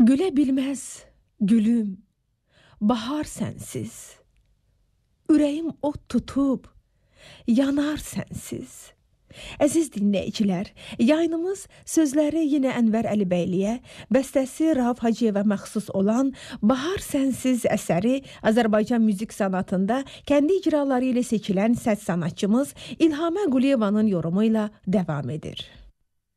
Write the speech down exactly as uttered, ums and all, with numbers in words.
Gülə bilməz gülüm, bahar sənsiz. Ürəyim ot tutub, yanar sənsiz. Əziz dinləyicilər, yayınımız sözləri yenə Ənvər Əlibəyliyə, bəstəsi Rauf Hacıyevə məxsus olan Bahar Sənsiz əsəri Azərbaycan müzik sanatında kəndi icraları ilə seçilən səs sanatçımız İlhamə Quliyevanın yorumu ilə davam edir.